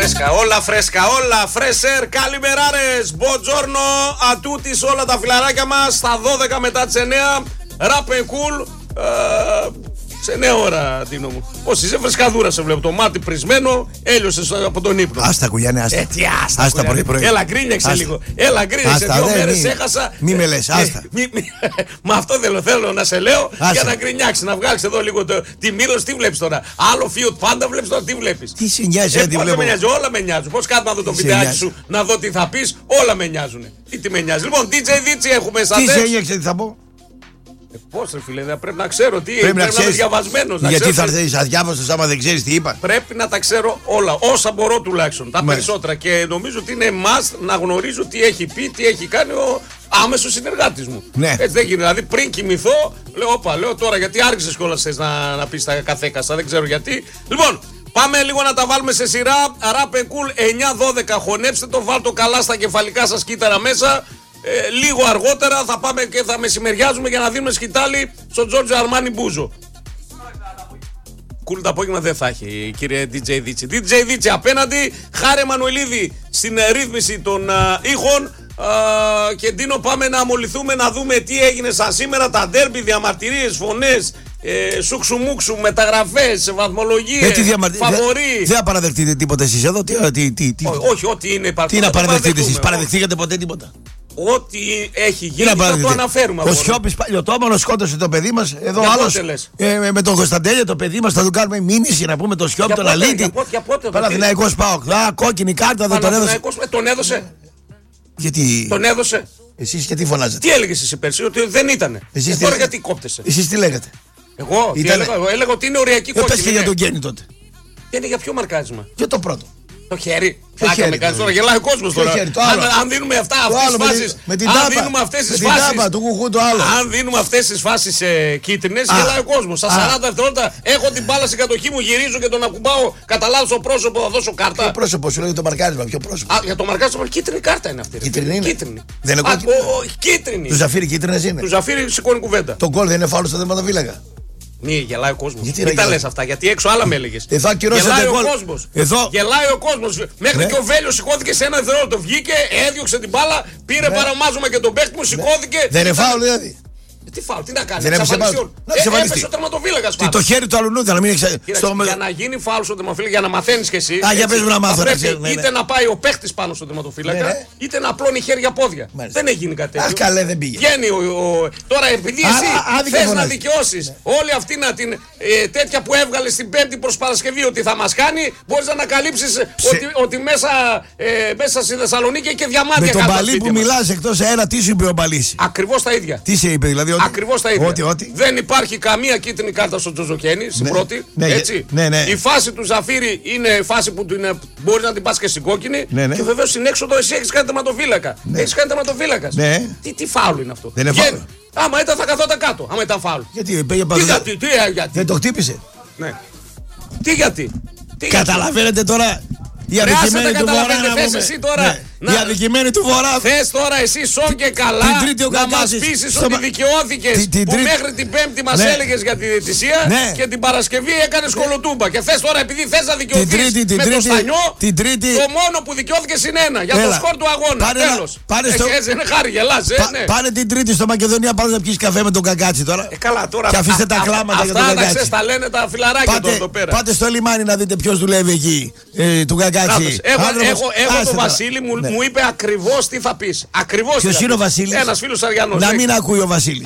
Όλα φρέσερ, καλημεράρες, μποτζόρνο, ατούτης όλα τα φιλαράκια μας, στα 12 μετά τις 9, ράπεν κουλ, σε 9 ώρα, Τίνο μου. Πώς είσαι, φρεσκαδούρα σε βλέπω, το μάτι πρισμένο, έλειωσες από τον ύπνο. Άστα κουγιάνε, άστα. Άστα πρωί. Έλα, γκρίνιαξε λίγο. Έλα, γκρίνιαξε, 2 μέρες έχασα. Μη με λες, άστα. Μα αυτό θέλω να σε λέω, για να γκρινιάξει, να βγάλεις εδώ λίγο τη μύδωση. Τι βλέπεις τώρα, άλλο Fiat πάντα βλέπεις τώρα, τι βλέπεις. Τι σε νοιάζει, τι βλέπω. Όλα με νοιάζουν. Πώς κάτω να δω το βιντεάκι σου, να δω τι θα πεις, όλα με νοιάζουν. Τι με νοιάζει. Λοιπόν, DJ Δίτσι έχουμε σαν τι σε ένιωξε, τι θα πω. Πώς ρε φίλε, πρέπει να ξέρω τι, πρέπει να είμαι διαβασμένος. Γιατί θα έρθεις αδιάβαστος άμα δεν ξέρεις τι είπα. Πρέπει να τα ξέρω όλα, όσα μπορώ τουλάχιστον, τα περισσότερα. Και νομίζω ότι είναι must να γνωρίζω τι έχει πει, τι έχει κάνει ο άμεσος συνεργάτης μου. Ναι. Έτσι δεν γίνεται. Δηλαδή πριν κοιμηθώ, λέω τώρα γιατί άρχισες κιόλας να πεις τα καθέκασα, δεν ξέρω γιατί. Λοιπόν, πάμε λίγο να τα βάλουμε σε σειρά. Ράπεν κουλ 9-12. Χωνέψτε το, βάλτε καλά στα κεφαλικά σας κύτταρα μέσα. Λίγο αργότερα θα πάμε και θα μεσημεριάζουμε για να δίνουμε σκητάλη στον Τζόρτζο Αρμάνι Μπούζο. Κουλ το απόγευμα δεν θα έχει, κύριε DJ Δίτσι. DJ Δίτσι απέναντι, Χάρη Εμμανουηλίδη στην ρύθμιση των ήχων. Και Ντίνο, πάμε να αμολυθούμε, να δούμε τι έγινε σαν σήμερα. Τα ντέρμπι, διαμαρτυρίες, φωνές, σουξουμούξου, μεταγραφές, βαθμολογίες, φαβορί. Δεν θα παραδεχτείτε τίποτα εσείς εδώ. Όχι, ό,τι είναι τι να παραδεχτείτε εσείς, παραδεχτήκατε ποτέ τίποτα. Ό,τι έχει γίνει θα το αναφέρουμε. Ο Σιώπης παλιωτόμανος σκότωσε το παιδί μας. Εδώ άλλος με τον Κωνσταντέλια το παιδί μας θα του κάνουμε μήνυση να πούμε το Σιώπη τον αλήτη. Παναθηναϊκός ΠΑΟΚ. Κόκκινη κάρτα δεν τον έδωσε. Τον έδωσε. Γιατί. Τον έδωσε. Εσείς γιατί φωνάζετε. Τι έλεγες εσύ πέρσι, ότι δεν ήτανε. Τώρα γιατί κόπτεσαι. Εσείς τι λέγατε. Εγώ έλεγα ότι είναι οριακή κόκκινη. Πες και για τον Γκένι τότε. Γκένι για ποιο μαρκάρισμα. Για το πρώτο. Το χέρι. Πλάκα με κάνεις τώρα, γελάει ο κόσμος τώρα. Αν δίνουμε αυτές τις φάσεις. Αν δίνουμε αυτές τις φάσεις. Αν δίνουμε αυτές τις φάσεις κίτρινες, γελάει ο κόσμος. Στα 40 δευτερόλεπτα έχω την μπάλα στην κατοχή μου, γυρίζω και τον ακουμπάω. Κατά λάθος το πρόσωπο, θα δώσω κάρτα. Ποιο πρόσωπο σου λέει το μαρκάρισμα, ποιο πρόσωπο. Για το μαρκάρισμα, κίτρινη κάρτα είναι αυτή. Κίτρινη είναι. Δεν είναι κόκκινη. Κίτρινη. Του Ζαφύρι κίτρινες είναι. Του Ζαφύρι σηκώνει κουβέντα. Το γκολ δεν είναι φάουλ στο τερματοφύλακα. Ναι, γελάει ο κόσμος. Μην τα λες αυτά, γιατί έξω άλλα με έλεγες. Γελάει ο κόσμος. Γελάει ο κόσμος. Μέχρι και ο Βέλιος σηκώθηκε σε ένα δευτερόλεπτο. Βγήκε, έδιωξε την μπάλα, πήρε παραμάζωμα και τον παίκτη μου, σηκώθηκε. Δεν είναι φάουλ δηλαδή. Τι φάουλ, τι να κάνει. Έπεσε ο τερματοφύλακας. Το χέρι του αλλού να μην Για να γίνει φάουλ στο τερματοφύλακα, για να μαθαίνεις κι εσύ. Για πες μου να μάθω. Είτε να πάει ο παίκτης πάνω στο τερματοφύλακα, είτε να απλώνει χέρια-πόδια. Δεν έχει γίνει κάτι τέτοιο. Αχ, καλέ, δεν πήγε. Τώρα επειδή εσύ θες να δικαιώσεις όλη αυτή την τέτοια που έβγαλε την Πέμπτη προς Παρασκευή ότι θα μας κάνει, μπορείς να ανακαλύψεις ότι μέσα στη Θεσσαλονίκη και διαμάντια κάτω. Με τον Παλί που μιλάς εκτός αέρα, τι σου είπε ο Παλής. Ακριβώς τα ίδια. Τι σε είπε δηλαδή. Ακριβώς τα ίδια. Δεν υπάρχει καμία κίτρινη κάρτα στον Τζοζοκένη στην πρώτη. Έτσι. Η φάση του Ζαφύρι είναι φάση που μπορεί να την πας και στην κόκκινη. Και βεβαίως στην έξοδο εσύ έχεις κάνει τερματοφύλακα. Έχεις κάνει τερματοφύλακας. Τι φάουλ είναι αυτό. Δεν είναι φάουλ. Άμα ήταν θα καθόταν κάτω. Άμα ήταν φάουλ. Γιατί πήγε πάνω. Γιατί. Δεν το χτύπησε. Ναι. Τι γιατί. Καταλαβαίνετε τώρα. Η αδικημένη του Βορρά. Η αδικημένη του Βορρά. Θες τώρα εσύ σον και καλά να μας πείσεις ότι δικαιώθηκες που μέχρι την Πέμπτη μας έλεγες για τη διαιτησία και την Παρασκευή έκανες κολοτούμπα. Και θες τώρα επειδή θες να δικαιωθείς με το Στανιό, το μόνο που δικαιώθηκες είναι ένα, για το σκορ του αγώνα. Τέλος. Είναι χάρη, γελάς. Πάνε την Τρίτη στο Μακεδονία, πάνε να πιεις καφέ με τον Κακάτσι τώρα. Και αφήστε τα κλάματα για τον Κακάτσι. Αυτά τα λένε τα φιλαράκια εδώ πέρα. Πάτε στο λιμάνι να δείτε ποιος δουλεύει εκεί, του Κακάτσι. Έχω τον Βασίλη μου είπε ακριβώς τι θα πεις. Ποιος είναι ο Βασίλης? Ένας φίλος Αριανός. Να μην ακούει ο Βασίλης.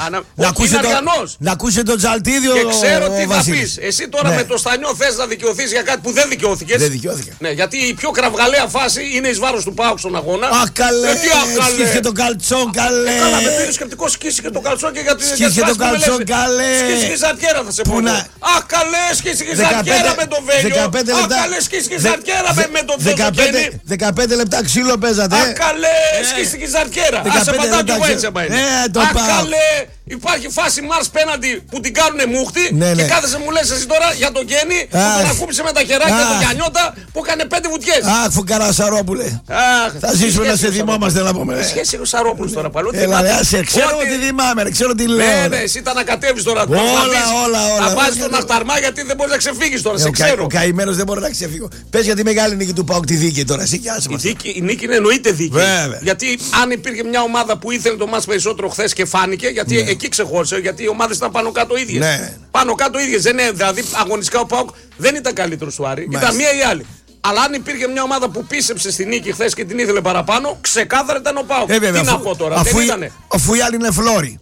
Να ακούσει τον Τζαλτίδιο. Και ξέρω τι θα πεις. Εσύ τώρα με το Στανιό θες να δικαιωθείς για κάτι που δεν δικαιώθηκες. Δεν δικαιώθηκα. Ναι, γιατί η πιο κραυγαλαία φάση είναι εις βάρος του ΠΑΟΚ στον αγώνα. Αχ, καλέ. Σκίσε τον καλτσόν, καλέ. Καλά, με πήρε σκεπτικό, σκίσε και τον καλτσόν και για την σκίσε τον καλτσόν, καλέ. Σκίσε και ζαρτιέρα θα σε πω. Αχ, καλέ, σκίσε και ζαρτιέρα με τον Βέλιο. Αχ, καλέ, σκίσε και ζαρτιέρα με τον Τζοζοκένη. 15 λεπτά ξύλο παίζατε. Αχ, καλέ, σκίσε και ζαρτιέρα. Άσε πατάω κι εγώ έτσι. Αχ, καλέ. Υπάρχει φάση Μάρς πέναντι που την κάνουνε μούχτη ναι. Και κάθεσαι μου λες εσύ τώρα για τον Γέννη που τον ακούμπησε με τα χεράκια τον Γιαννιώτα που έκανε 5 βουτιές. Αχ, φουκαρά Σαρόπουλε. Θα ζήσουμε να σε θυμόμαστε να πούμε. Σχέση ο Σαρόπουλος τώρα πάλι. Ξέρω τι θυμάμαι, ξέρω τι λέω. Ναι, εσύ τα ανακατεύεις τώρα. Όλα. Θα βάζεις τον αχταρμά γιατί δεν μπορείς να ξεφύγεις τώρα. Σε ξέρω. Ο καημένος δεν μπορεί να ξεφύγω. Πες για τη μεγάλη νίκη του ΠΑΟΚ τη δίκη τώρα. Η νίκη είναι εννοείται δίκη. Γιατί αν υπήρχε μια ομάδα που ήθελε το μάτς περισσότερο χθες και φάνηκε, γιατί εκεί ξεχώρισε, γιατί οι ομάδες ήταν πάνω κάτω ίδιες. Ναι. Πάνω κάτω ίδιες. Δηλαδή αγωνιστικά ο ΠΑΟΚ δεν ήταν καλύτερος του Άρη. Ήταν μία ή άλλη. Αλλά αν υπήρχε μια ομάδα που πίστεψε στη νίκη χθες και την ήθελε παραπάνω, ξεκάθαρα ήταν ο ΠΑΟΚ. Τι να πω τώρα, δεν ήτανε. Αφού οι άλλοι είναι Φλόροι.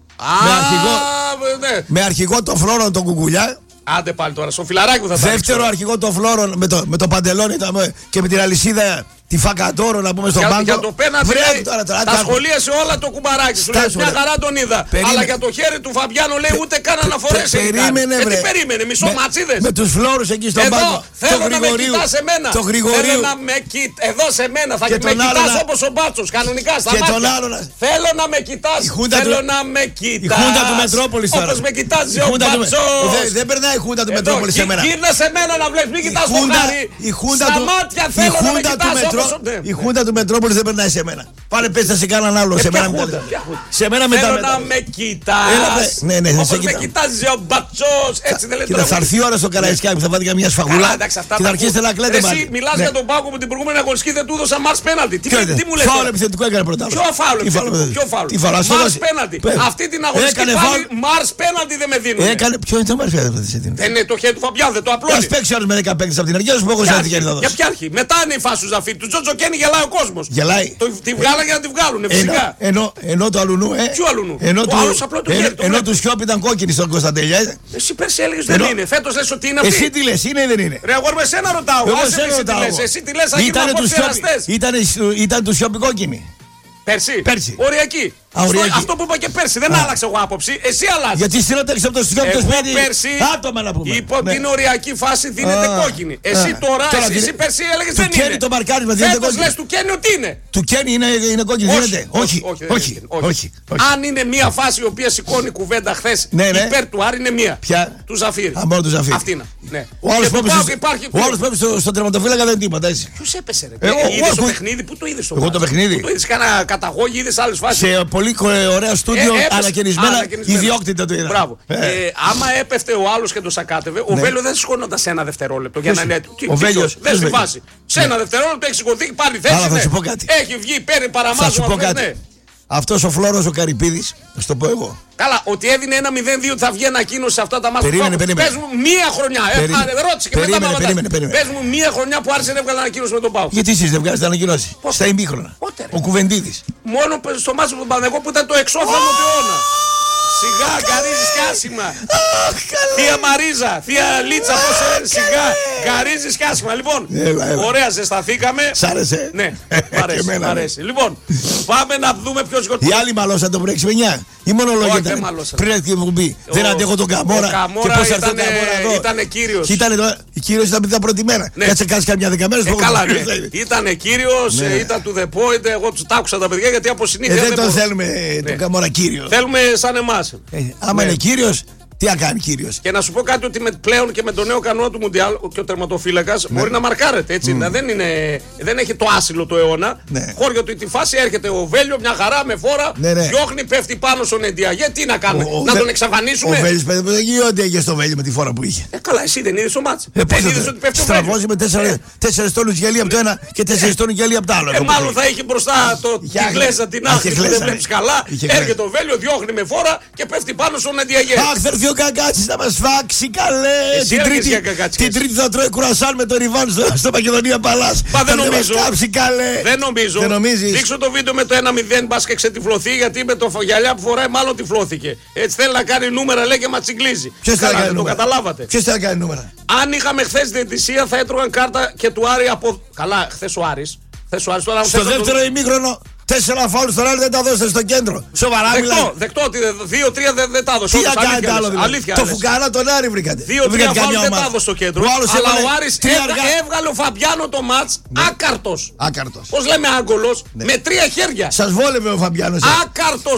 Με αρχηγό τον Φλόρο τον Κουκουλιά. Άντε πάλι τώρα, στο φιλαράκι που θα τα δεύτερο αρχηγό τον Φλόρο με το παντελόνι και με την αλυσίδα. Τη Φακατόρο να πούμε στον πάγκο. Για το πέναλτι τα σχολίασε όλα το κουμπαράκι. Σου λέει μια χαρά τον είδα. Αλλά για το χέρι του Φαμπιάνο λέει ούτε καν να φορέσει. Περίμενε, μισό ματσίδες. Με τους φλόρους εκεί στον πάγκο. Θέλω να με κοιτάς εμένα. Το Γρηγορίου. Εδώ σε μένα θα με κοιτάς όπως ο Μπάτσος. Κανονικά στα μάτια. Θέλω να με κοιτάς. Θέλω να με κοιτάς. Η Χούντα του Μετρόπολης τώρα. Όπως με κοιτάζει ο Μπάτσος. Δεν περνάει η Χούντα του Μετρόπολης σε μένα. Γύρνα σε μένα να βλέπεις. Μην κοιτάς το χάρι. Στα μάτια θέλω να με κοιτάς. Η Χούντα του Μετρόπολης δεν περνάει σε μένα. Πάρε πες σε κανέναν άλλο. Σε μένα μετά. Θέλω να με κοιτάς. Ναι, όπως με κοιτάζει ο Μπατσός. Έτσι δεν λέει. Θα έρθει η ώρα στο Καραϊσκάκι που θα πάτε μια σφαγούλα. Και θα αρχίσετε να κλαίτε πάλι. Εσύ μιλάς για τον Πάκο που την προηγούμενη αγωνιστική δεν του έδωσα Μάρς πέναλτι. Τι μου λες. Φάουλ επιθετικό έκανε πρώτα. Ποιο φάουλ επιθετικό. Μάρς πέναλτι. Αυτή την αγωνιστική πάλι Μάρς πέναλτι δεν με δίνουν. Ποιο είναι το Μάρς πέναλτι. Δεν είναι το χέρι του Φαμπιάν, δεν το απλώνει. Ας παίξει άλλους με 10 παίκτες από την αρχή. Για ποια αρχή. Μετά είναι η φάση του Ζαφίρ. Του Τζότζο Κένι γελάει ο κόσμος. Γελάει. Τη βγάλα για να τη βγάλουν, φυσικά. Ενώ το Αλουνού. Ποιο Αλουνού. Ενώ του Σιώπη ήταν κόκκινη στον Κωνσταντέλια. Εσύ πέρσι έλεγες δεν είναι. Φέτος λες ότι είναι αυτή. Εσύ τι λες, είναι ή δεν είναι. Ρε, εγώ με σένα ρωτάω. Εσύ τι λες, ήταν του Σιώπη κόκκινη. Πέρσι. Οριακή. Αυτό που είπα και πέρσι. Δεν άλλαξε εγώ άποψη. Εσύ αλλάζει. Γιατί συνέταξε από το Σιώπη το σπίτι. Πέρσι. Άτομα να πούμε. Υπό την οριακή φάση δίνεται κόκκινη. Εσύ τώρα, εσύ πέρσι έλεγες δεν είναι. Το μαρκάρισμα δίνεται κόκκινη. Φέτος λες του Κένι ότι είναι. Του Κένι είναι κόκκινη, δίνεται. Όχι. Αν είναι μία φάση η οποία σηκώνει κουβέντα χθες υπέρ του Άρη είναι μία. Ποια? Του Ζαφίρ. Αυτή είναι. Ο άλλος πρέπει στο τερματοφύλακα δεν τίποτα έτσι. Ποιος έπεσε ρε. Είδες το παιχνίδι, πού το είδες το. Εγώ το παιχνίδι. Το είδες κάνα καταγόγη, είδες άλλες φάσεις. Σε πολύ ωραία στούντιο ανακαινισμένα ιδιόκτητα του είδα. Μπράβο. Άμα έπεφτε ο άλλος και το σακάτευε, ο Βέλιο δεν σηκώνονταν σε ένα δευτερόλεπτο για να είναι έτοιμο. Ο Βέλιος δεν στη βάση. Σε ένα δευτερόλεπτο έχει σηκωθεί πάλι θέση. Έχει βγει, παίρνει παραμάζωμα. Αυτός ο Φλόρος ο Καρυπίδης, να σου το πω εγώ. Καλά, ότι έδινε 1-0-2 ότι θα βγει ανακοίνωση σε αυτά τα μάτια. Πες μου μία χρονιά. Ρώτησε και μετά πάμε. Πες μου μία χρονιά που άρχισε να έβγαλε ανακοίνωση με τον ΠΑΟΚ. Γιατί εσείς δεν βγάζετε ανακοίνωση. Στα ημίχρονα. Ο Κουβεντίδης. Μόνο στο μάτσο του Παναγενικού που ήταν το εξώφθαλμο του αιώνα. Σιγά, γκαρίζεις και άσχημα. Θεία Μαρίζα, θεία Λίτσα, πώς λένε, σιγά, γκαρίζεις και άσχημα. Λοιπόν, ωραία, ζεσταθήκαμε. Σ' άρεσε. Ναι, μ' αρέσει. Λοιπόν, πάμε να δούμε ποιος γορτίζει. Οι άλλοι μαλώσαν το βρέξει με 9. Ή μόνο λόγια ήταν. Πριν έρθει η εκπομπή. Δεν αντέχω τον Καμόρα. Ο Καμόρα ήταν κύριος. Η κύριος ήταν την πρώτη μέρα. Κάτσε κάνει καμιά 10 μέρες. Καλά, ναι. Ήταν κύριος, ήταν του The Point. Εγώ τους τ' άκουσα τα παιδιά γιατί από συνήθεια. Δεν τον θέλουμε τον Καμόρα κύριο. Θέλουμε σαν εμάς. Άμα είναι κύριος, τι να κάνει κύριος. Και να σου πω κάτι ότι πλέον και με τον νέο κανόνα του Μουντιάλ και ο τερματοφύλακας μπορεί να μαρκάρεται έτσι. Δεν έχει το άσυλο του αιώνα. Χώριο του τη φάση έρχεται ο Βέλιο, μια χαρά με φόρα. Διώχνει, πέφτει πάνω στον Εντιαγέ. Τι να κάνουμε, να τον εξαφανίσουμε. Ο Βέλιος παιδί δεν γίνεται για στο Βέλιο με τη φόρα που είχε. Καλά, εσύ δεν είδες το μάτσο. Δεν είδες ότι πέφτει ο Βέλιος. Στραβώζει με 4 τόνους γυαλί από το ένα και 4 τόνους γυαλί από το άλλο. Μάλλον θα είχε μπροστά τη γλέζα την άκρη που δεν βλέπεις καλά. Έρχεται ο Βέλιο, διώχνει με φόρα και πέφτει πάνω στον Εντιαγέ. Αχ, θα έρθει ο Κακάτσης να μας φάξει καλέ. Την Τρίτη θα τρώει κουρασάν με το Ριβάν στο Μακεδονία Παλάς. Δεν νομίζω. Δεν νομίζω. Δείξω το βίντεο με το 1-0 μπας και ξετυφλωθεί γιατί με το γυαλιά που φοράει μάλλον τυφλώθηκε. Έτσι θέλει να κάνει νούμερα λέει και ματσιγκλίζει. Ποιος θα κάνει νούμερα. Το καταλάβατε. Ποιος θα κάνει νούμερα. Αν είχαμε χθες διαιτησία θα έτρωγαν κάρτα και του Άρη από. Καλά, χθες ο Άρης. Στο δεύτερο ημίχρονο 4 φάουλ στον άλλο δεν τα δώσετε στο κέντρο. Σοβαρά μιλάτε. Δεκτό ότι 2-3 δεν τα δώσε. Τι να κάνετε άλλο δηλαδή. Το Φουκαρά τον Άρη βρήκατε. 2-3 φάουλ δεν τα δώσε στο κέντρο. Αλλά ο Άρης έβγαλε ο Φαμπιάνο το μάτς άκαρτος. Πώς λέμε άγκολος, με 3 χέρια. Σας βόλευε ο Φαμπιάνος. Άκαρτος.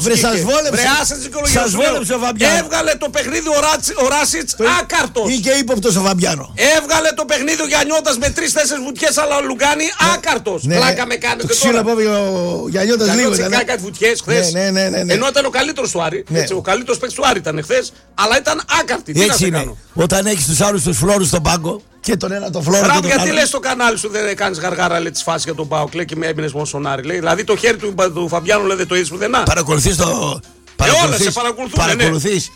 Σας βόλεψε ο Φαμπιάνο. Έβγαλε το παιχνίδι ο Ράσιτς άκαρτος. Ή και ύποπτος ο Φαμπιάνο. Έβγαλε το παιχνίδι ο Γιαννιώτας με 3-4 βουτιές, αλλά ο Λουγκάνη άκαρτος. Πλάκα με κάνετε τώρα. Ο Γιαννιώτας λίγο ήταν. Κάνει κάτι βουτιές χθες. Ενώ ήταν ο καλύτερος του Άρη. Ο καλύτερος παίκτης του Άρη ήταν χθες, αλλά ήταν άκαρτη. Έτσι είναι. Όταν έχεις τους άλλους τους φλόρους στον πάγκο και τον ένα το φλόρο. Ράμπ, γιατί λες στο κανάλι σου δεν κάνεις γαργάρα, λέει, τις φάσεις για τον ΠΑΟΚ, λέει, και με έμεινες μόνο στον Άρη. Λέει. Δηλαδή το χέρι του Φαμπιάνου, λέει, δεν το είδες πουθενά. Παρακολουθείς το. Όλα σε παρακολουθούν.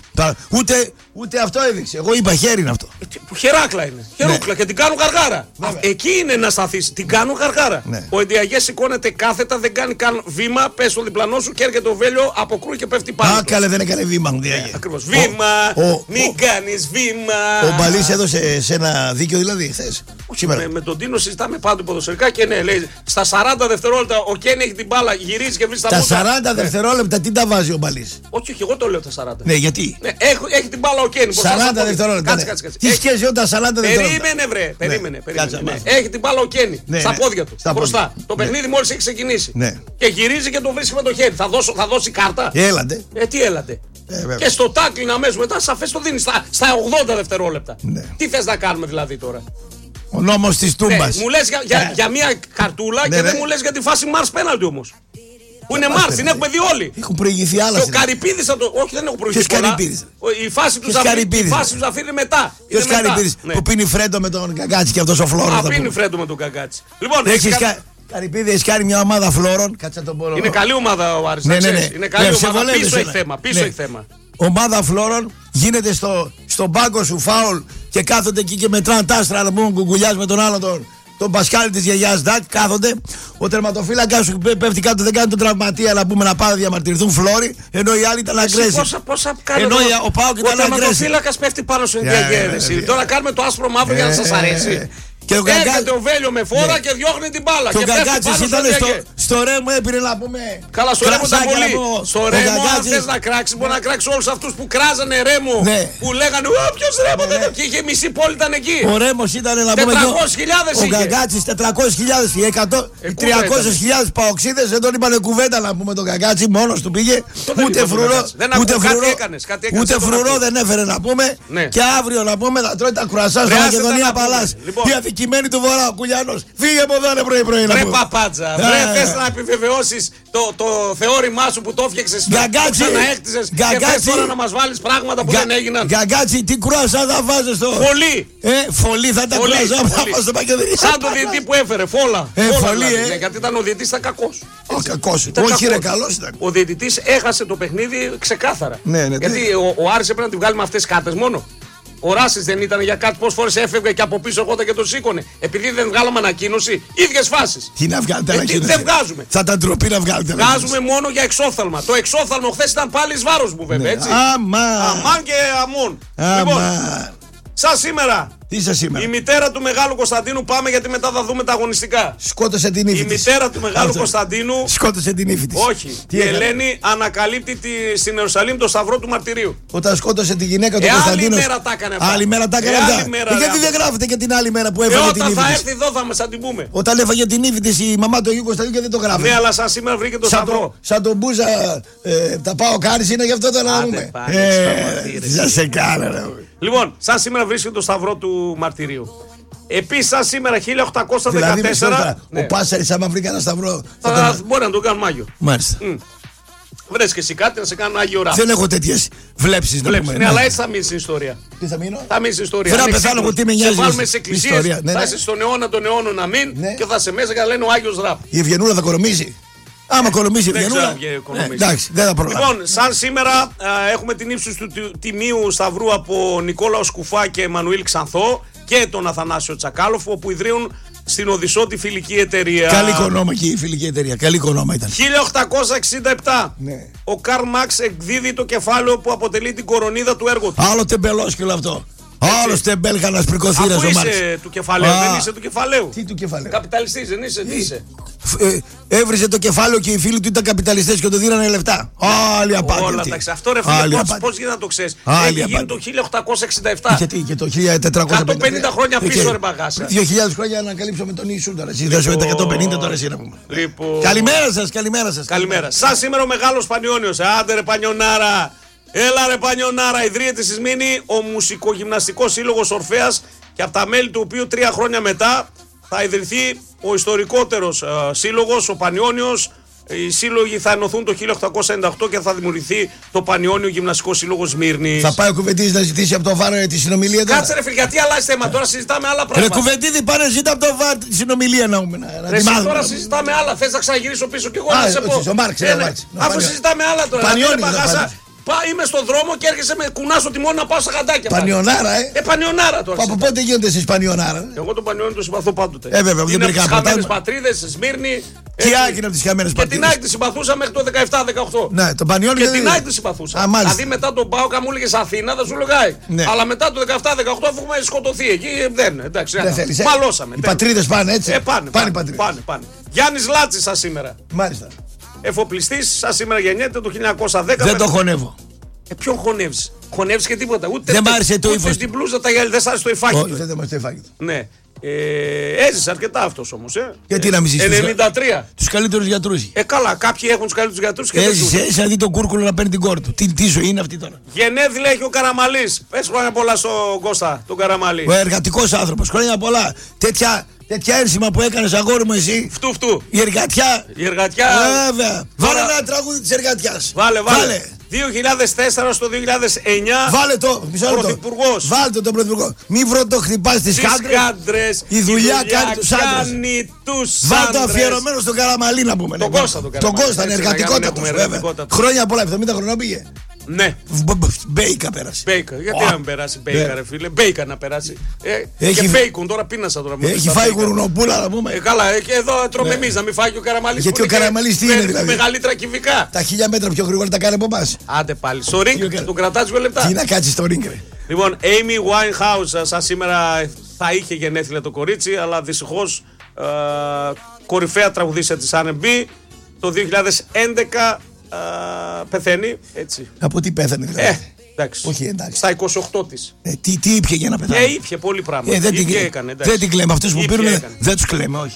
Ούτε αυτό έδειξε. Εγώ είπα χέρι είναι αυτό. Χεράκλα είναι. Χερούκλα και την κάνουν γαργάρα. Εκεί είναι να σταθείς. Την κάνουν γαργάρα. Ο Εντιαγέ σηκώνεται κάθετα, δεν κάνει καν βήμα. Πες στο διπλανό σου και έρχεται ο Βέλιο από κρούει και πέφτει πάνω. Α, καλέ, δεν έκανε βήμα. Ακριβώς. Βήμα. Μην κάνεις βήμα. Ο Μπαλής έδωσε σε ένα δίκιο δηλαδή χθες. Με τον Τίνο συζητάμε πάντου ποδοσφαιρικά και ναι, λέει στα 40 δευτερόλεπτα ο Κένι έχει την μπάλα, γυρίζει και βρίσκει τα μούτρα. Τα 40 δευτερόλεπτα τι τα βάζει ο Μπαλής. Όχι, εγώ το λέω τα 40. Ναι, γιατί. Ναι, έχει την μπάλα ο Κένι. 40 δευτερόλεπτα. Κάτσε. Τι σχέση όταν 40 δευτερόλεπτα. Περίμενε, βρε. Περίμενε. Έχει την μπάλα ο Κένι στα πόδια του. Μπροστά. Το παιχνίδι μόλις έχει ξεκινήσει. Και γυρίζει και το βρίσκει με το χέρι. Θα δώσει κάρτα. Έλατε. Τι έλατε. Και στο τάκλιν αμέσως μετά σαφές το δίνει στα 80 δευτερόλεπτα. Τι θες να κάνουμε δηλαδή τώρα. Ο νόμος της Τούμπας. Μου λες για μια καρτούλα και δεν μου λες για τη φάση Mars penalty όμως. Που είναι Mars, την έχουμε δει όλοι. Έχουν προηγηθεί άλλα. Και ο Καρυπίδης θα το. Όχι, δεν έχω προηγηθεί. Η φάση του Ζαφύρ είναι μετά. Ποιος Καρυπίδης που πίνει φρέντο με τον Καγκάτσι και αυτός ο Φλόρος. Πίνει φρέντο με τον Καγκάτσι. Λοιπόν, Καρυπίδη, έχει κάνει μια ομάδα φλόρων. Κάτσε τον πω. Είναι καλή ομάδα ο Άρης. Είναι καλή ομάδα. Πίσω έχει θέμα. Ομάδα φλόρων γίνεται στον πάγκο σου φάουλ και κάθονται εκεί και μετράνε τα άστρα να πούμε κουκουλιάς με τον άλλο τον Πασκάλη της γιαγιάς Ντάκ. Κάθονται. Ο τερματοφύλακας σου πέφτει κάτω, δεν κάνει τον τραυματία να πούμε να πάνε να διαμαρτυρηθούν φλόροι. Ενώ οι άλλοι ήταν αγκρέσιοι. Πόσα κάνει. Ενώ ο Πάοκ ήταν αγκρέσιοι. Ο τερματοφύλακας πέφτει πάνω στην διαγέρεση. Τώρα κάνουμε το άσπρο μαύρο για να σας αρέσει. Και έρχεται ο Βέλιο με φόρα και διώχνει την μπάλα. Και ο Καγκάτσης ήταν στο Ρέμο, έπαιρνε να πούμε. Καλά, στο Ρέμο ήταν πολύ. Στο Ρέμο, αν θες να κράξεις, μπορεί να κράξεις όλους αυτούς που κράζανε Ρέμο. Που λέγανε ποιος Ρέμο δεν είναι. Και είχε μισή πόλη ήταν εκεί. Ο Ρέμος ήταν να πούμε. 400.000 είχε. Ο Καγκάτσης 400.000, 300.000 παοξίδες δεν τον είπανε κουβέντα να πούμε τον Καγκάτσι. Μόνος του πήγε. Ούτε φρουρό δεν έφερε να πούμε. Και αύριο να πούμε θα τρώει τα κρουασά στο Μακεδονία Παλάς. Κειμένη του Βορρά, ο Κουλιάνος. Φύγε από εδώ, πρωί-πρωί. Ρε παπάτζα, θες να επιβεβαιώσεις το θεώρημά σου που το έφτιαξες. Γκαγκάτσι, και θες τώρα να μας βάλεις πράγματα που δεν έγιναν. Γκαγκάτσι, τι κρουασά θα βάζεις στο. Φωλή. Φωλή θα τα κρουασά που θα πας στο Μακεδονία. Σαν το διαιτητή που έφερε, φόλα. Φωλή, γιατί ήταν ο διαιτητής, ήταν κακός. Κακός. Όχι, ρε, καλός ήταν. Ο διαιτητής έχασε το παιχνίδι ξεκάθαρα. Γιατί ο Άρης έπρεπε να τη βγάλει με αυτές τις κάρτες μόνο. Ο Ράσης δεν ήταν για κάτι, πόσες φορές έφευγε και από πίσω εγώ και το σήκωνε. Επειδή δεν βγάλαμε ανακοίνωση, ίδιες φάσεις. Τι να βγάλετε ανακοίνωση. Δεν βγάζουμε. Θα τα ντροπή να βγάλετε ανακοίνωση. Βγάζουμε μόνο για εξόφθαλμα. Το εξόφθαλμο χθες ήταν πάλι εις βάρος μου, βέβαια, έτσι. Αμάν και αμών. Λοιπόν, σαν σήμερα. Τι σας σήμερα. Η μητέρα του Μεγάλου Κωνσταντίνου, πάμε γιατί μετά θα δούμε τα αγωνιστικά. Σκότωσε την ύφη της. Η μητέρα του Μεγάλου Κωνσταντίνου. Σκότωσε την ύφη της. Όχι. Η Ελένη ανακαλύπτει στην Ιερουσαλήμ το Σταυρό του Μαρτυρίου. Όταν σκότωσε τη γυναίκα του Κωνσταντίνου. Άλλη μέρα τα έκανε αυτά. Άλλη μέρα τα έκανε αυτά. Γιατί δεν γράφετε και την άλλη μέρα που έφαγε την ύφη της. Όταν θα έρθει εδώ θα μας την πούμε. Όταν έφαγε την ύφη της η μαμά του Αγίου Κωνσταντίνου και δεν το γράφει. Ναι, αλλά σαν σήμερα βρήκε το Σταυρό. Σαν τον Μπούζα τα πάω κάρις είναι γι' αυτό το να πούμε. Θα σε κάνω. Λοιπόν, σαν σήμερα βρίσκεται το Σταυρό του Μαρτυρίου. Επίσης, σαν σήμερα 1814. Δηλαδή, ο Πάσαρης, άμα βρει κανένα σταυρό. Μπορεί να το κάνουμε Άγιο. Μάλιστα. Βρες και εσύ κάτι να σε κάνω Άγιο Ράφι. Δεν έχω τέτοιες βλέψεις να πούμε. Ναι, αλλά έτσι θα μείνει στην ιστορία. Τι θα μείνω? Θα μείνει στην ιστορία. Θέλω να πεθάνω εγώ τι με νοιάζει. Θα βάλουμε σε εκκλησίες. Θα είσαι στον αιώνα των αιώνων να μην και θα σε μέσα και θα λένε ο Άγιος Ράφι. Η Ευγενούλα θα κορομίζει. Άμα κολομήσει η Ευγενούλα. Εντάξει, δεν θα προλάβει. Λοιπόν, σαν σήμερα έχουμε την ύψωση του τιμίου σταυρού από Νικόλαο Σκουφά και Εμμανουήλ Ξανθό και τον Αθανάσιο Τσακάλοφ, όπου ιδρύουν στην Οδυσσό τη φιλική εταιρεία. Καλή κονόμα και η φιλική εταιρεία. Καλή κονόμα ήταν. 1867. Ναι. Ο Καρλ Μάρξ εκδίδει το κεφάλαιο που αποτελεί την κορονίδα του έργου του. Άλλο τεμπελόσκυλο αυτό. Άλλο τεμπέλ κανένα πρικοθύρα ο Μάρξ. Είσαι του κεφαλαίου, δεν είσαι του κεφαλαίου. Τι του κεφαλαίου. Καπιταλιστής, δεν είσαι. Τι είσαι. έβριζε το κεφάλαιο και οι φίλοι του ήταν καπιταλιστές και του δίνανε λεφτά. Άλλη απάτη. Όλα τα ξέρω. Αυτό ρε φίλε, πώς γίνεται να το ξέρεις. Έχει γίνει το 1867. Γιατί και το 1450. 150 χρόνια πίσω, ρε μπαγάσα. 2.000 χρόνια να ανακαλύψουμε τον Ιησού τώρα. Εσύ δεν σου τα 150 τώρα εσύ να πούμε. Καλημέρα σας, καλημέρα σας. Καλημέρα. Σαν σήμερα ο μεγάλος Πανιώνιος. Άντε ρε Πανιωνάρα. Έλα ρε Πανιωνάρα. Ιδρύεται στη Σμήνη ο Μουσικογυμναστικός Σύλλογος Ορφέας και από τα μέλη του οποίου 3 χρόνια μετά θα ιδρυθεί ο ιστορικότερος σύλλογος, ο Πανιώνιος. Οι σύλλογοι θα ενωθούν το 1898 και θα δημιουργηθεί το Πανιώνιο Γυμναστικό Σύλλογο Σμύρνης. Θα πάει ο Κουβεντίδης να ζητήσει από το ΒΑΡ τη συνομιλία τώρα. Κάτσε ρε φίλε, γιατί αλλάζει θέμα, τώρα συζητάμε άλλα πράγματα. Ρε Κουβεντίδη, πάρε ζητά από το ΒΑΡ τη συνομιλία να τη μάθουμε. Τώρα συζητάμε άλλα, θες να ξαναγυρίσω πίσω και εγώ να σε πω. Αφού συζητάμε άλλα τώρα. Είμαι στον δρόμο και έρχεσαι με κουνά στο τιμόνι να πάω στα γαντάκια. Πανιωνάρα, Πανιωνάρα τώρα. Από πότε γίνονται εσείς Πανιωνάρα? Εγώ τον Πανιώνιο το συμπαθώ πάντοτε. Βέβαια, δεν είναι από τις χαμένες πατρίδες, Σμύρνη. Και Άκη από τις χαμένες πατρίδες. Και την Άκη τη συμπαθούσα μέχρι το 17-18. Ναι, τον Πανιώνιο. Και την Άκη τη συμπαθούσα. Δηλαδή μετά τον Πάοκα μου έλεγε Αθήνα, δεν σου λέγαει. Ναι. Αλλά μετά το 17-18 αφού έχουμε σκοτωθεί εκεί. Δεν, εντάξει. Μαλώσαμε. Οι πατρίδες πάνε έτσι. Πάνε. Γιάννης Λάτσης σας σήμερα. Μάλιστα. Εφοπλιστής σας σήμερα γεννιέται το 1910. Δεν το χωνεύω. Ποιον χωνεύεις? Χωνεύεις και τίποτα. Ούτε δεν μ' άρεσε το ύφος. Την μπλούζα τα γυαλιά, δεν σ' άρεσε το υφάκι. Όχι, δεν μ' άρεσε το υφάκι του. Ναι. Έζησε αρκετά αυτός όμως. Γιατί να μην ζήσεις? 93. Τους καλύτερους γιατρούς. Καλά, κάποιοι έχουν τους καλύτερους γιατρούς και έζησε να δει τον Κούρκουλο να παίρνει την κόρη του. Τι ζωή είναι αυτή τώρα? Γενέθλια έχει ο Καραμαλής. Πες χρόνια πολλά στον Κώστα, τον Καραμαλή. Ο εργατικός άνθρωπος. Χρόνια πολλά. Τέτοια ένσημα που έκανες αγόρι μου εσύ. Φτου. Η εργατιά. Βέβαια. Βάλε ένα τραγούδι της εργατιάς. Βάλε. 2004 στο 2009. Βάλε το. Πρωθυπουργός. Βάλε τον πρωθυπουργό. Μη βρω χτυπάς τις χάντρες. Η δουλειά κάνει τους άντρες. Βάλε το αφιερωμένο στον Καραμαλή να πούμε. Τον Κώστα. Τον Κώστα, είναι εργατικότατος βέβαια. Χρόνια πολλά, 70 χρονών πήγε. Ναι. Μπέικα πέρασε. Γιατί να μην περάσει μπέικα, ρε φίλε. Μπέικα να περάσει. Και μπέικον, τώρα πίνασα τώρα. Έχει φάει γουρνοπούλα να πούμε. Καλά, εδώ τρώμε εμείς να μην φάει και ο Καραμαλής. Γιατί ο Καραμαλής τι είναι δηλαδή? Μεγαλύτερα κυβικά. Τα 1000 μέτρα πιο γρήγορα τα κάνει από εμάς. Άντε πάλι. Στο ring τον κρατάς 2 λεπτά. Τι να κάτσει στο ring, ρε. Λοιπόν, Amy Winehouse σαν σήμερα θα είχε γενέθλια το κορίτσι, αλλά δυστυχώς κορυφαία τραγουδίστρια της R&B το 2011 πεθαίνει, έτσι. Από τι πέθανε δηλαδή? Εντάξει. Όχι, εντάξει. Στα 28 της. Τι ήπια για να πεθάνει? Ήπια πολύ πράγμα. Δεν την κλαίμε. Αυτούς που πήρουν δεν τους κλαίμε, όχι.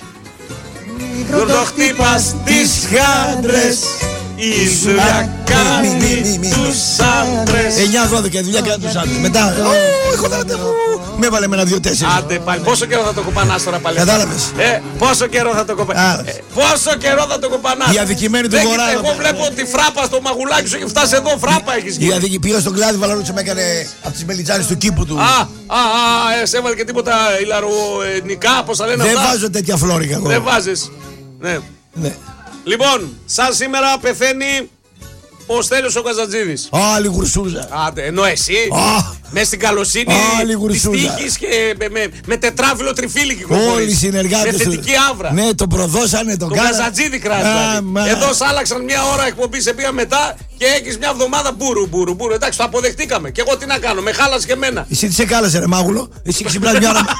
Γροντοχτύπας τις χάντρες, η δουλειά κάνει τους άντρες. 9-12 δουλειά κάνει τους άντρες. Μετά, έχω δράτε. Με έβαλε με 1-2-4. Άντε πάλι, πόσο καιρό θα το κοπανάς τώρα πάλι? Κατάλαβες. Πόσο καιρό θα το κοπανάς? Πόσο καιρό θα το κοπανάς? Η αδικημένη του Βορρά. Εγώ βλέπω τη φράπα στο μαγουλάκι σου έχει φτάσει εδώ, φράπα έχεις γίνει. Η αδικημένη πήγα στον κλάδι, Βαλαρούτσο με έκανε από τις μελιτζάνες του κήπου του. Σε έβαλε και τίποτα ηλαροενικά, πώς θα λένε αυτά. Δεν βάζω τέτοια φλόρικα εγώ. Δεν βάζεις. Ναι. Λοιπόν, σαν σήμερα πεθαίνει ο Στέλιος ο Καζατζίδης. Άλλη γουρσούζα. Άντε, ενώ εσύ μες στην καλοσύνη της τύχης και με τετράβιλο τριφύλι κυκλοφορείς. Όλοι οι συνεργάτες με θετική άβρα. Ναι, το προδώσανε, τον κάνανε. Το Καζατζίδη κράτησε. Εδώ σ' άλλαξαν μια ώρα εκπομπή, σε πήγα μετά και έχεις μια εβδομάδα μπούρου. Εντάξει, το αποδεχτήκαμε. Και εγώ τι να κάνω, με χάλασε και εμένα. Εσύ τι σε κάλασε ρε μάγουλο? Εσύ ξυπνάς μια ώρα.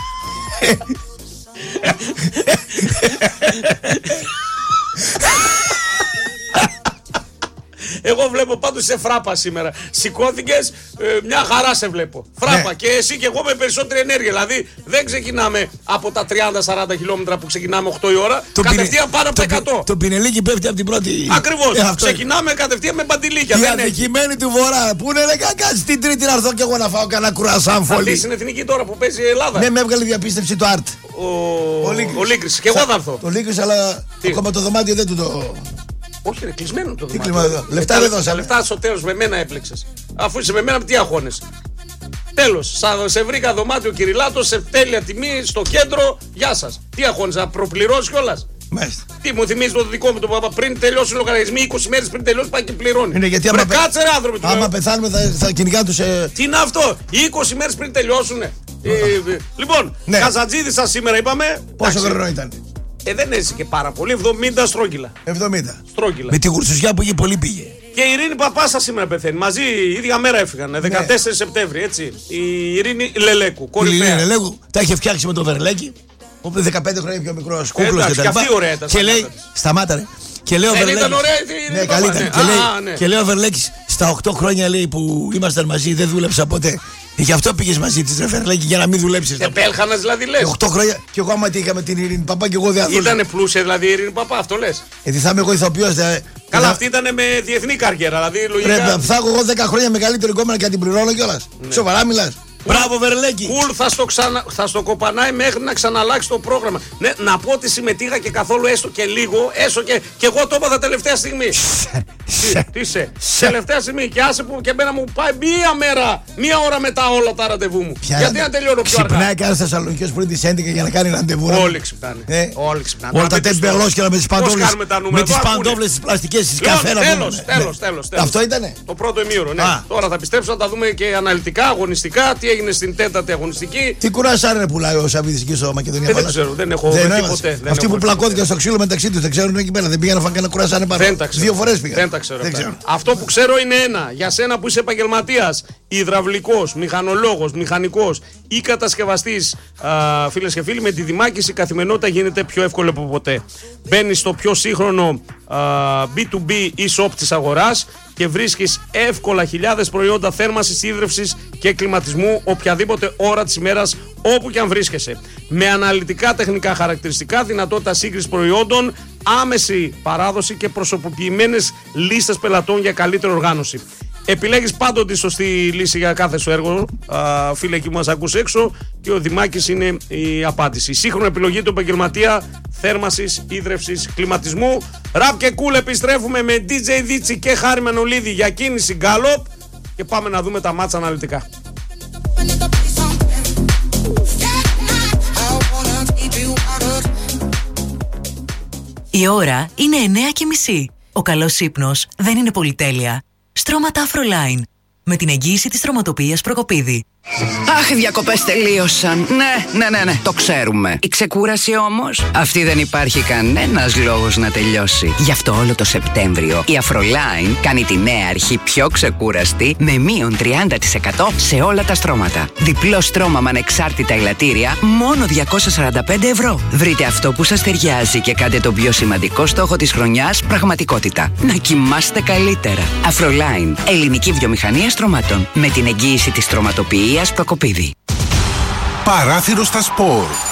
Εγώ βλέπω πάντως σε φράπα σήμερα. Σηκώθηκες, μια χαρά σε βλέπω. Φράπα. Ναι. Και εσύ και εγώ με περισσότερη ενέργεια. Δηλαδή δεν ξεκινάμε από τα 30-40 χιλιόμετρα που ξεκινάμε 8 η ώρα. Κατευθείαν πάνω από τα 100. Το πινελίκι πέφτει από την πρώτη. Ακριβώς. Ξεκινάμε κατευθείαν με μπαντιλίκια. Η αδικημένη του Βορρά. Πού είναι κάτσε την Τρίτη να έρθω και εγώ να φάω κανένα κουρασάν φόλι. Αυτή στην εθνική τώρα που παίζει η Ελλάδα. Ναι, με έβγαλε διαπίστευση το Αρτ. Ο Λίγκρης. Και εγώ θα έρθω. Το Λίγκρης, αλλά ακόμα το δωμάτιο δεν του το. Όχι, είναι κλεισμένο το δωμάτιο. Λεφτά δεν δώσαμε. Λεφτά στο τέλος με μένα έπλεξες. Αφού είσαι με μένα, τι αγχώνεσαι? Τέλος, σε βρήκα δωμάτιο Κυριλάτος σε τέλεια τιμή στο κέντρο. Γεια σας. Τι αγχώνεσαι, να προπληρώσεις κιόλας? Μάλιστα. Τι μου θυμίζει το δικό μου το παπά, πριν τελειώσει οι λογαριασμοί, 20 μέρες πριν τελειώσει πάει και πληρώνει. Είναι γιατί κάτσε ρε άνθρωποι. Άμα πεθάνουμε θα κυνηγά τους. Τι είναι αυτό, 20 μέρες πριν τελειώσουνε. Λοιπόν, ναι. Καζατζίδης σας σήμερα είπαμε. Πόσο χρόνο ήταν? Δεν έζησε και πάρα πολύ, 70 στρόγγυλα. 70. Στρόγγυλα. Με τη γουρσουσιά που είχε πολύ πήγε. Και η Ειρήνη Παπάσα σήμερα πεθαίνει. Μαζί η ίδια μέρα έφυγαν. 14 Σεπτέμβρη, έτσι. Η Ειρήνη Λελέκου. Η Ειρήνη Λελέκου τα είχε φτιάξει με το Βερλέκι. 15 χρόνια πιο μικρός κούκλος και τα λοιπά. Και λέει, σταμάτα ρε. Και λέει ο Βερλέκης. Ναι, καλύτερα. Και λέει ο Βερλέκης, στα 8 χρόνια λέει που ήμασταν μαζί, δεν δούλεψα ποτέ. Γι' αυτό πήγες μαζί της, ρε Βερλέκη, για να μην δουλέψεις. Επέλχανας δηλαδή λες. 8 χρόνια. Και εγώ άμα τι είχαμε την Ειρήνη Παπά και εγώ δεν αθώσα. Ήτανε πλούσια δηλαδή η Ειρήνη Παπά, αυτό λες. Γιατί θα είμαι εγώ ηθοποιός. Καλά, αυτή ήταν με διεθνή καριέρα. Δηλαδή λογικά. Ρε, θα έχω εγώ 10 χρόνια μεγαλύτερη κόμμα και να την πληρώνω κιόλας. Σοβαρά μιλάς. Μπράβο, Βερλέκη. Κουλ, θα στο κοπανάει μέχρι να ξαναλλάξει το πρόγραμμα. Ναι, να πω ότι συμμετείχα και καθόλου έστω και λίγο, έστω και εγώ το είπα τελευταία στιγμή. Τι είσαι, τελευταία στιγμή. Και άσε που και εμένα μου πάει μία ώρα μετά όλα τα ραντεβού μου. Γιατί να τελειώνω πιο αργά. Ξυπνάει κανένα Θεσσαλονικιός πριν τις 11 για να κάνει ραντεβού. Όλοι ξυπνάνε. Όλα τα τέτοια ολόσκερα με τις παντόφλες. Με τις παντόφλες τις πλαστικές της καφέ. Τέλος. Αυτό ήτανε. Το πρώτο ημίωρο. Τώρα θα πιστέψω να τα δούμε και αναλυτικά, αγωνιστικά. Τι έγινε στην τέταρτη αγωνιστική. Τι κουράσανε πουλάει ο Σαββίδης εκεί στο Μακεδονία. Δεν ξέρω, δεν έχω βρει ποτέ. Αυτοί που πλακώθηκαν στο ξύλο μεταξύ τους δεν ξέρουν εκεί πέρα. Δεν πήγαν να φάνε κανένα κουράσανε πάνω. 2 φορές πήγαν. Δεν τα ξέρω. Αυτό που ξέρω είναι ένα. Για σένα που είσαι επαγγελματίας, υδραυλικός, μηχανολόγος, μηχανικός ή κατασκευαστής, φίλες και φίλοι, με τη Δημάκης η καθημερινότητα γίνεται πιο εύκολη από ποτέ. Μπαίνεις στο πιο σύγχρονο B2B e-shop της αγοράς και βρίσκεις εύκολα χιλιάδες προϊόντα θέρμανσης, ίδρευσης και κλιματισμού οποιαδήποτε ώρα της ημέρας, όπου και αν βρίσκεσαι. Με αναλυτικά τεχνικά χαρακτηριστικά, δυνατότητα σύγκρισης προϊόντων, άμεση παράδοση και προσωποποιημένες λίστες πελατών για καλύτερη οργάνωση. Επιλέγεις πάντοτε τη σωστή λύση για κάθε σου έργο, φίλε εκεί που μας ακούς έξω, και ο Δημάκης είναι η απάντηση. Η σύγχρονη επιλογή του επαγγελματία θέρμανσης, ίδρευσης, κλιματισμού. Ραπ και κουλ, επιστρέφουμε με DJ Δίτσι και Χάρη Μανολίδη για κίνηση γκάλοπ και πάμε να δούμε τα μάτσα αναλυτικά. Η ώρα είναι 9:30. Ο καλός ύπνος δεν είναι πολυτέλεια. Στρώματα Afroline. Με την εγγύηση της στρωματοποιίας Προκοπίδη. Αχ, οι διακοπές τελείωσαν. Ναι, το ξέρουμε. Η ξεκούραση όμως, αυτή δεν υπάρχει κανένας λόγος να τελειώσει. Γι' αυτό όλο το Σεπτέμβριο η Afroline κάνει τη νέα αρχή πιο ξεκούραστη με μείον 30% σε όλα τα στρώματα. Διπλό στρώμα με ανεξάρτητα ελαττήρια, μόνο 245 ευρώ. Βρείτε αυτό που σας ταιριάζει και κάντε τον πιο σημαντικό στόχο της χρονιάς πραγματικότητα. Να κοιμάστε καλύτερα. Afroline, ελληνική βιομηχανία στρωμάτων. Με την εγγύηση της στρωματοποιίας Προκοπίδη. Παράθυρο στα σπορ.